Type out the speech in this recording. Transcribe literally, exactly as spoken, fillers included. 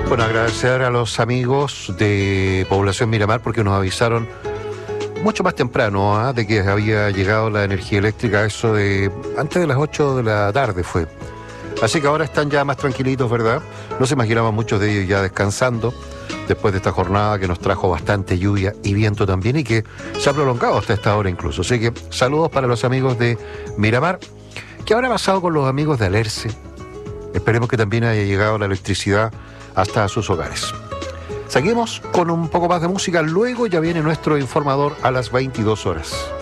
Bueno, agradecer a los amigos de Población Miramar porque nos avisaron mucho más temprano ¿eh? de que había llegado la energía eléctrica, eso de antes de las ocho de la tarde fue. Así que ahora están ya más tranquilitos, ¿verdad? No se imaginaban muchos de ellos ya descansando después de esta jornada que nos trajo bastante lluvia y viento también y que se ha prolongado hasta esta hora incluso. Así que saludos para los amigos de Miramar. ¿Qué habrá pasado con los amigos de Alerce? Esperemos que también haya llegado la electricidad hasta sus hogares. Seguimos con un poco más de música, luego ya viene nuestro informador a las veintidós horas.